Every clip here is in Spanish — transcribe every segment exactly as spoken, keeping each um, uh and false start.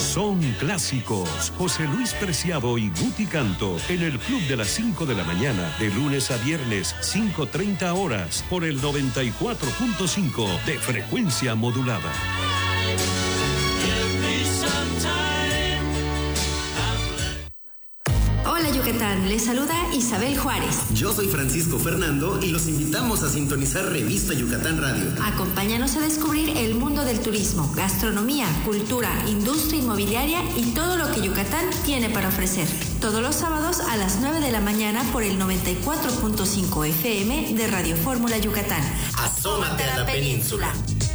Son clásicos. José Luis Preciado y Guti Canto en el Club de las cinco de la mañana, de lunes a viernes, cinco treinta horas, por el noventa y cuatro punto cinco de frecuencia modulada. Hola Yucatán, les saluda Isabel Juárez. Yo soy Francisco Fernando y los invitamos a sintonizar Revista Yucatán Radio. Acompáñanos a descubrir el mundo del turismo, gastronomía, cultura, industria inmobiliaria y todo lo que Yucatán tiene para ofrecer. Todos los sábados a las nueve de la mañana por el noventa y cuatro punto cinco F M de Radio Fórmula Yucatán. Asómate a la península.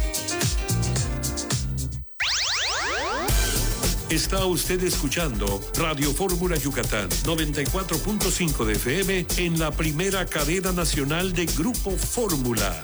Está usted escuchando Radio Fórmula Yucatán, noventa y cuatro punto cinco de F M en la primera cadena nacional de Grupo Fórmula.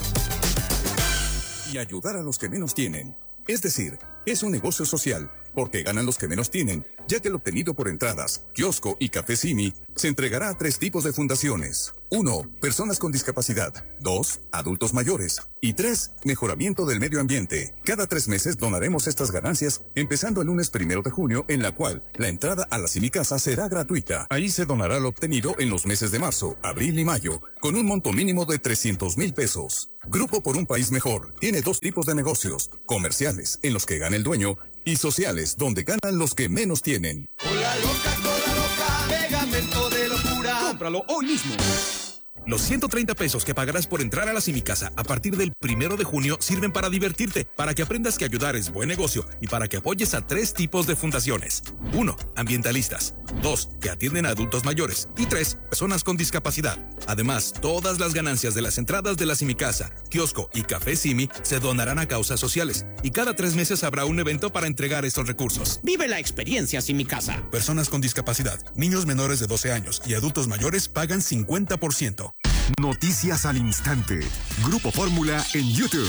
Y ayudar a los que menos tienen. Es decir, es un negocio social, porque ganan los que menos tienen, ya que el obtenido por entradas, kiosco y café Simi se entregará a tres tipos de fundaciones. Uno, personas con discapacidad. Dos, adultos mayores. Y tres, mejoramiento del medio ambiente. Cada tres meses donaremos estas ganancias, empezando el lunes primero de junio, en la cual la entrada a la Simi Casa será gratuita. Ahí se donará lo obtenido en los meses de marzo, abril y mayo, con un monto mínimo de trescientos mil pesos. Grupo por un País Mejor tiene dos tipos de negocios: comerciales, en los que gana el dueño, y sociales, donde ganan los que menos tienen. Cola loca, cola loca, pegamento de locura. Cómpralo hoy mismo. Los ciento treinta pesos que pagarás por entrar a la Simi Casa a partir del primero de junio sirven para divertirte, para que aprendas que ayudar es buen negocio y para que apoyes a tres tipos de fundaciones. Uno, ambientalistas. Dos, que atienden a adultos mayores. Y tres, personas con discapacidad. Además, todas las ganancias de las entradas de la Simi Casa, kiosco y café Simi se donarán a causas sociales. Y cada tres meses habrá un evento para entregar estos recursos. Vive la experiencia Simi Casa. Personas con discapacidad, niños menores de doce años y adultos mayores pagan cincuenta por ciento. Noticias al instante. Grupo Fórmula en YouTube.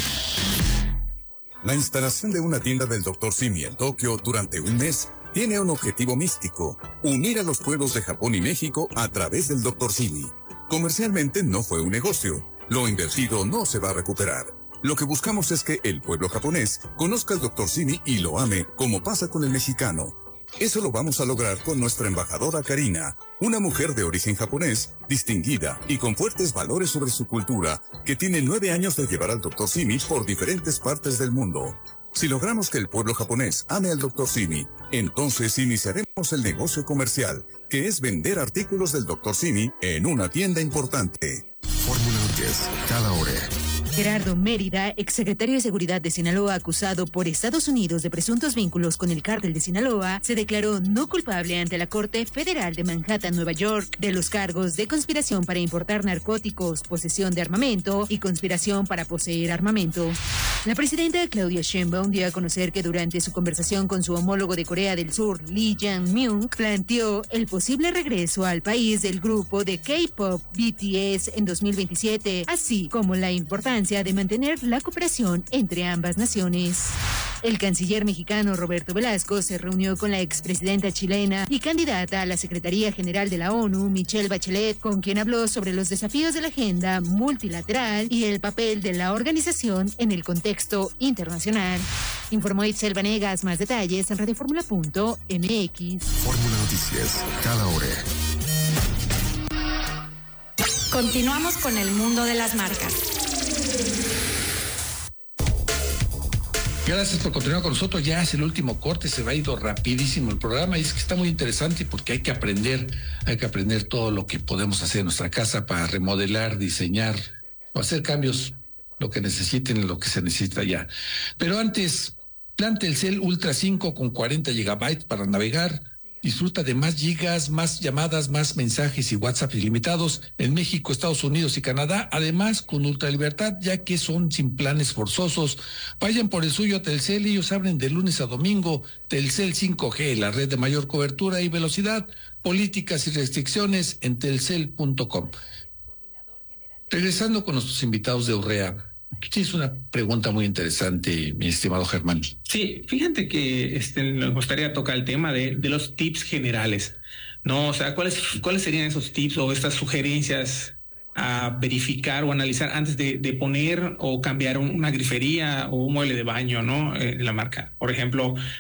La instalación de una tienda del doctor Simi en Tokio durante un mes tiene un objetivo místico: unir a los pueblos de Japón y México a través del doctor Simi. Comercialmente no fue un negocio. Lo invertido no se va a recuperar. Lo que buscamos es que el pueblo japonés conozca al doctor Simi y lo ame, como pasa con el mexicano. Eso lo vamos a lograr con nuestra embajadora Karina, una mujer de origen japonés, distinguida y con fuertes valores sobre su cultura, que tiene nueve años de llevar al doctor Simi por diferentes partes del mundo. Si logramos que el pueblo japonés ame al doctor Simi, entonces iniciaremos el negocio comercial, que es vender artículos del doctor Simi en una tienda importante. Fórmula diez, cada hora. Gerardo Mérida, exsecretario de Seguridad de Sinaloa, acusado por Estados Unidos de presuntos vínculos con el cártel de Sinaloa, se declaró no culpable ante la Corte Federal de Manhattan, Nueva York, de los cargos de conspiración para importar narcóticos, posesión de armamento y conspiración para poseer armamento. La presidenta Claudia Sheinbaum dio a conocer que durante su conversación con su homólogo de Corea del Sur, Lee Jae-myung, planteó el posible regreso al país del grupo de K-pop B T S en dos mil veintisiete, así como la importancia de mantener la cooperación entre ambas naciones. El canciller mexicano Roberto Velasco se reunió con la expresidenta chilena y candidata a la Secretaría General de la ONU, Michelle Bachelet, con quien habló sobre los desafíos de la agenda multilateral y el papel de la organización en el contexto internacional. Informó Itzel Vanegas. Más detalles en radioformula punto m x. Fórmula Noticias, cada hora. Continuamos con el mundo de las marcas. Gracias por continuar con nosotros. Ya es el último corte, se va a ido rapidísimo el programa y es que está muy interesante porque hay que aprender, hay que aprender todo lo que podemos hacer en nuestra casa para remodelar, diseñar o hacer cambios, lo que necesiten, lo que se necesita ya. Pero antes, plan Telcel Ultra cinco con cuarenta gigabytes para navegar. Disfruta de más gigas, más llamadas, más mensajes y WhatsApp ilimitados en México, Estados Unidos y Canadá. Además, con ultra libertad, ya que son sin planes forzosos. Vayan por el suyo a Telcel, ellos abren de lunes a domingo. Telcel cinco G, la red de mayor cobertura y velocidad. Políticas y restricciones en telcel punto com. Regresando con nuestros invitados de Urrea. Tú tienes una pregunta muy interesante, mi estimado Germán. Sí, fíjate que este, nos gustaría tocar el tema de, de los tips generales, ¿no? O sea, ¿cuáles, cuáles serían esos tips o estas sugerencias a verificar o analizar antes de, de poner o cambiar un, una grifería o un mueble de baño, ¿no? En la marca. Por ejemplo,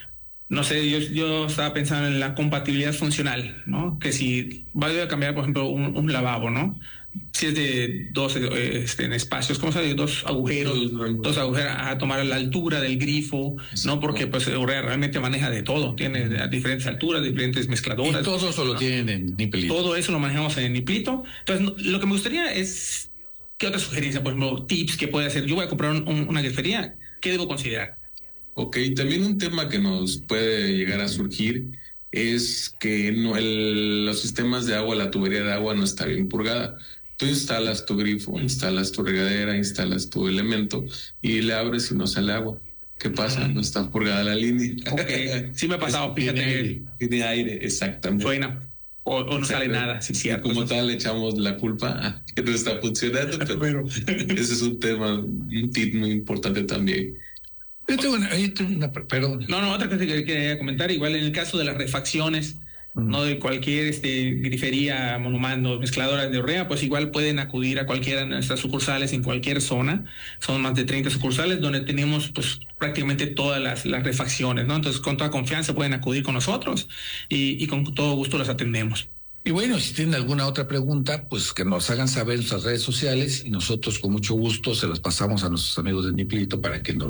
no sé, yo, yo estaba pensando en la compatibilidad funcional, ¿no? Que si voy a cambiar, por ejemplo, un, un lavabo, ¿no? Si es de dos este, en espacios, ¿cómo se dice? Dos agujeros, dos agujeros a tomar la altura del grifo, ¿no? Porque pues Urrea realmente maneja de todo, tiene a diferentes alturas, diferentes mezcladoras. Y todo eso lo tienen en Niplito. Todo eso lo manejamos en Niplito. Entonces, lo que me gustaría es, ¿qué otra sugerencia? Por ejemplo, tips que puede hacer. Yo voy a comprar un, un, una grifería, ¿qué debo considerar? Ok, también un tema que nos puede llegar a surgir es que no, el, los sistemas de agua, la tubería de agua no está bien purgada. Tú instalas tu grifo, instalas tu regadera, instalas tu elemento y le abres y no sale agua. ¿Qué pasa? No está purgada la línea. Okay. Sí me ha pasado, fíjate. Tiene aire, tiene aire, exactamente. Suena. O, o no sale nada, sí, cierto. Como tal, le echamos la culpa a que no está funcionando, pero, pero ese es un tema, un tip muy importante también. Yo tengo una, yo tengo una, perdón. No, no, otra cosa que quería comentar, igual en el caso de las refacciones, no de cualquier este, grifería, monumento, mezcladora de Urrea, pues igual pueden acudir a cualquiera de nuestras sucursales en cualquier zona. Son más de treinta sucursales donde tenemos pues prácticamente todas las, las refacciones, ¿no? Entonces con toda confianza pueden acudir con nosotros y, y con todo gusto los atendemos. Y bueno, si tienen alguna otra pregunta, pues que nos hagan saber en nuestras redes sociales y nosotros con mucho gusto se las pasamos a nuestros amigos de Niplito para que nos